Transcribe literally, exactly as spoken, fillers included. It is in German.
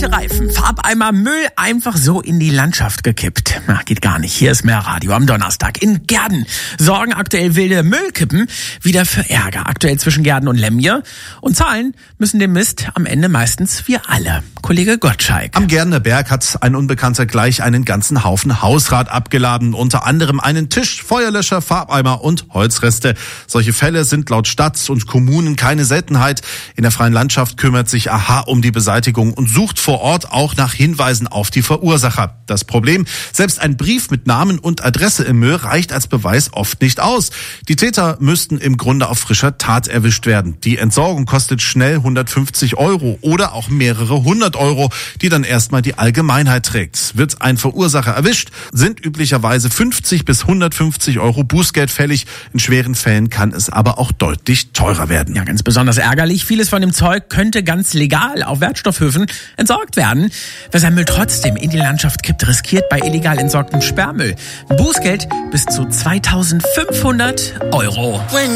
Alte Reifen, Farbeimer, Müll einfach so in die Landschaft gekippt. Na, geht gar nicht. Hier ist mehr Radio am Donnerstag. In Gehrden sorgen aktuell wilde Müllkippen wieder für Ärger. Aktuell zwischen Gehrden und Lemje. Und zahlen müssen den Mist am Ende meistens wir alle. Kollege Gottschalk. Am Gärdener Berg hat ein Unbekannter gleich einen ganzen Haufen Hausrat abgeladen. Unter anderem einen Tisch, Feuerlöscher, Farbeimer und Holzreste. Solche Fälle sind laut Stadt und Kommunen keine Seltenheit. In der freien Landschaft kümmert sich A H um die Beseitigung und sucht vor Ort auch nach Hinweisen auf die Verursacher. Das Problem, selbst ein Brief mit Namen und Adresse im Müll reicht als Beweis oft nicht aus. Die Täter müssten im Grunde auf frischer Tat erwischt werden. Die Entsorgung kostet schnell hundertfünfzig Euro oder auch mehrere hundert Euro, die dann erstmal die Allgemeinheit trägt. Wird ein Verursacher erwischt, sind üblicherweise fünfzig bis hundertfünfzig Euro Bußgeld fällig. In schweren Fällen kann es aber auch deutlich teurer werden. Ja, ganz besonders ärgerlich. Vieles von dem Zeug könnte ganz legal auf Wertstoffhöfen entsorgt werden. Wer sein Müll trotzdem in die Landschaft kippt, riskiert bei illegal entsorgtem Sperrmüll Bußgeld bis zu zweitausendfünfhundert Euro.